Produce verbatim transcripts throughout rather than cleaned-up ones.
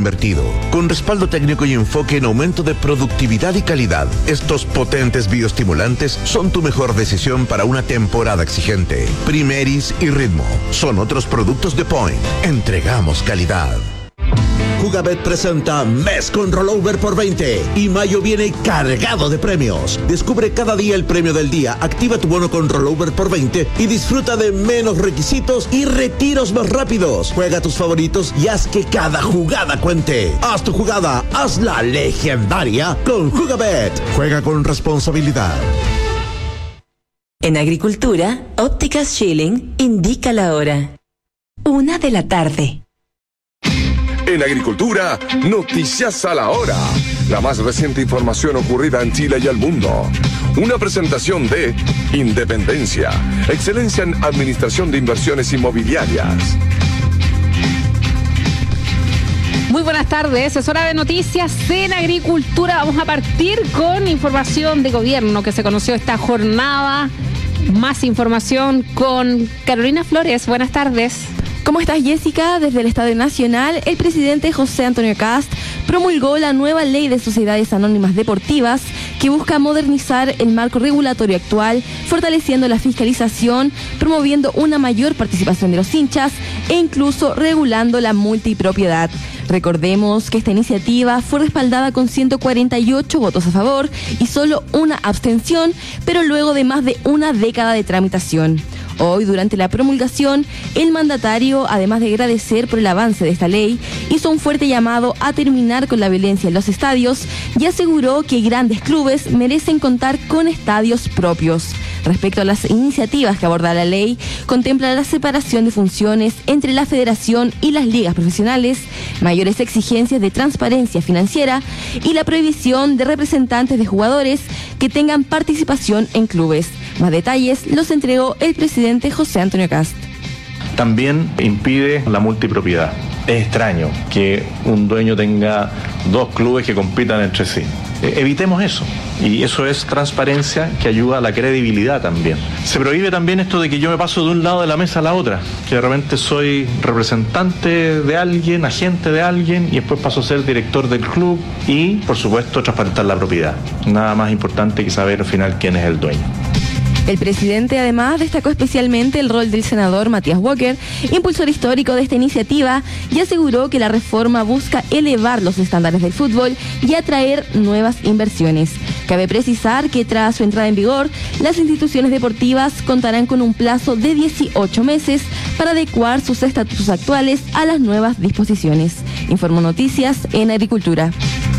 invertido. Con respaldo técnico y enfoque en aumento de productividad y calidad, estos potentes bioestimulantes son tu mejor decisión para una temporada exigente. Primeris y Ritmo son otros productos de Point. Entregamos calidad. Jugabet presenta Mes con Rollover por veinte y mayo viene cargado de premios. Descubre cada día el premio del día, activa tu bono con Rollover por veinte y disfruta de menos requisitos y retiros más rápidos. Juega tus favoritos y haz que cada jugada cuente. Haz tu jugada, hazla legendaria con Jugabet. Juega con responsabilidad. En Agricultura, Ópticas Schilling indica la hora. Una de la tarde. En Agricultura, noticias a la hora. La más reciente información ocurrida en Chile y el mundo. Una presentación de Independencia, excelencia en administración de inversiones inmobiliarias. Muy buenas tardes, es hora de noticias en Agricultura. Vamos a partir con información de gobierno que se conoció esta jornada. Más información con Carolina Flores. Buenas tardes. ¿Cómo estás, Jessica? Desde el Estadio Nacional, el presidente José Antonio Kast promulgó la nueva ley de sociedades anónimas deportivas que busca modernizar el marco regulatorio actual, fortaleciendo la fiscalización, promoviendo una mayor participación de los hinchas e incluso regulando la multipropiedad. Recordemos que esta iniciativa fue respaldada con ciento cuarenta y ocho votos a favor y solo una abstención, pero luego de más de una década de tramitación. Hoy, durante la promulgación, el mandatario, además de agradecer por el avance de esta ley, hizo un fuerte llamado a terminar con la violencia en los estadios y aseguró que grandes clubes merecen contar con estadios propios. Respecto a las iniciativas que aborda la ley, contempla la separación de funciones entre la federación y las ligas profesionales, mayores exigencias de transparencia financiera y la prohibición de representantes de jugadores que tengan participación en clubes. Más detalles los entregó el presidente José Antonio Kast. También impide la multipropiedad. Es extraño que un dueño tenga dos clubes que compitan entre sí. Evitemos eso, y eso es transparencia que ayuda a la credibilidad también. Se prohíbe también esto de que yo me paso de un lado de la mesa a la otra, que de repente soy representante de alguien, agente de alguien, y después paso a ser director del club y, por supuesto, transparentar la propiedad. Nada más importante que saber al final quién es el dueño. El presidente además destacó especialmente el rol del senador Matías Walker, impulsor histórico de esta iniciativa, y aseguró que la reforma busca elevar los estándares del fútbol y atraer nuevas inversiones. Cabe precisar que tras su entrada en vigor, las instituciones deportivas contarán con un plazo de dieciocho meses para adecuar sus estatutos actuales a las nuevas disposiciones. Informó Noticias en Agricultura.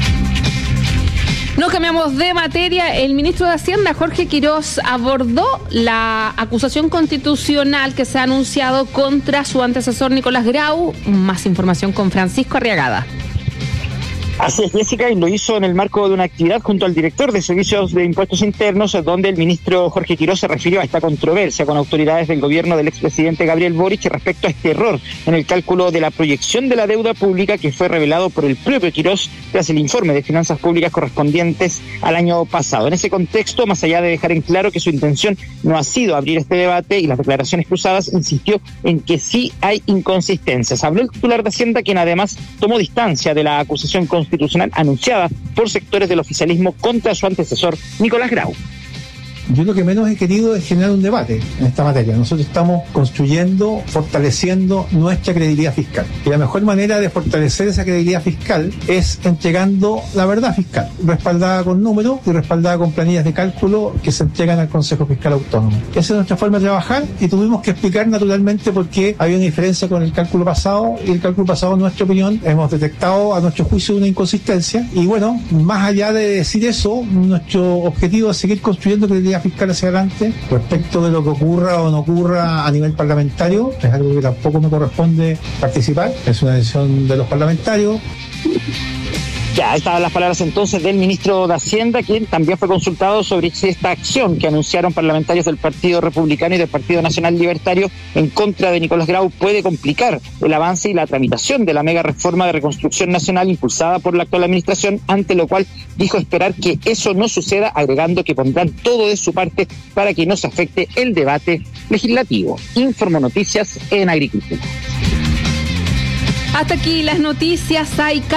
Nos cambiamos de materia. El ministro de Hacienda, Jorge Quirós, abordó la acusación constitucional que se ha anunciado contra su antecesor Nicolás Grau. Más información con Francisco Arriagada. Así es, Jessica, y lo hizo en el marco de una actividad junto al director de Servicios de Impuestos Internos, donde el ministro Jorge Quirós se refirió a esta controversia con autoridades del gobierno del expresidente Gabriel Boric respecto a este error en el cálculo de la proyección de la deuda pública que fue revelado por el propio Quirós tras el informe de finanzas públicas correspondientes al año pasado. En ese contexto, más allá de dejar en claro que su intención no ha sido abrir este debate y las declaraciones cruzadas, insistió en que sí hay inconsistencias. Habló el titular de Hacienda, quien además tomó distancia de la acusación constitucional constitucional anunciada por sectores del oficialismo contra su antecesor Nicolás Grau. Yo lo que menos he querido es generar un debate en esta materia. Nosotros estamos construyendo, fortaleciendo nuestra credibilidad fiscal. Y la mejor manera de fortalecer esa credibilidad fiscal es entregando la verdad fiscal, respaldada con números y respaldada con planillas de cálculo que se entregan al Consejo Fiscal Autónomo. Esa es nuestra forma de trabajar y tuvimos que explicar naturalmente por qué había una diferencia con el cálculo pasado, y el cálculo pasado, en nuestra opinión, hemos detectado a nuestro juicio una inconsistencia. Y bueno, más allá de decir eso, nuestro objetivo es seguir construyendo credibilidad fiscal hacia adelante. Respecto de lo que ocurra o no ocurra a nivel parlamentario, es algo que tampoco me corresponde participar, es una decisión de los parlamentarios. Ya, estaban las palabras entonces del ministro de Hacienda, quien también fue consultado sobre si esta acción que anunciaron parlamentarios del Partido Republicano y del Partido Nacional Libertario en contra de Nicolás Grau puede complicar el avance y la tramitación de la mega reforma de reconstrucción nacional impulsada por la actual administración, ante lo cual dijo esperar que eso no suceda, agregando que pondrán todo de su parte para que no se afecte el debate legislativo. Informo Noticias en Agricultura. Hasta aquí las noticias. Hay